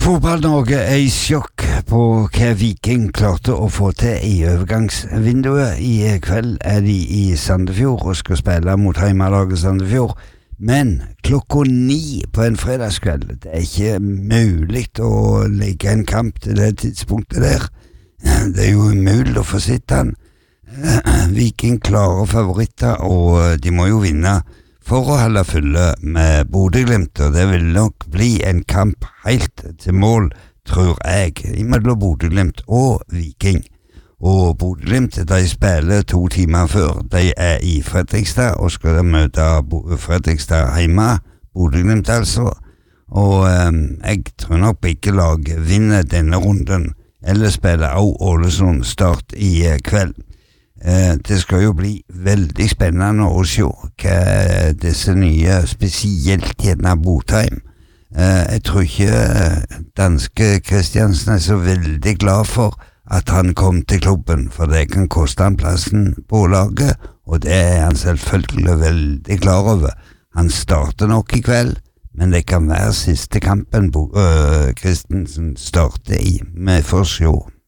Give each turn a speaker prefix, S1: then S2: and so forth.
S1: Fotball-Norge I sjokk på hva Viking klarte å få til I overgangsvinduet. I kveld de I Sandefjord og skal spille mot heimelaget Sandefjord. Men klokka 9 på en fredagskveld, det ikke mulig å legge en kamp til det tidspunktet der. Det jo umulig å få sitt den. Viking klarer favoritter, og de må jo vinne for å holde fulle med Bodø/Glimt, og det vil nok bli en kamp helt til mål, tror jeg, imellom Bodø/Glimt og Viking. Og Bodø/Glimt, de spiller 2 timer før. De I Fredrikstad og skal møte Fredrikstad hjemme, Bodø/Glimt altså. Og jeg tror nok begge lag vinner denne runden, eller spiller også Ålesund Start I kveld. Det skal jo bli veldig spennende å se hva disse nye, spesielt gjerne Botheim. Jeg tror ikke danske Kristiansen så veldig glad for at han kom til klubben, for det kan koste han plassen på laget, og det han selvfølgelig veldig klar over. Han starter nok I kveld, men det kan være siste kampen Kristensen starter I med for sjå.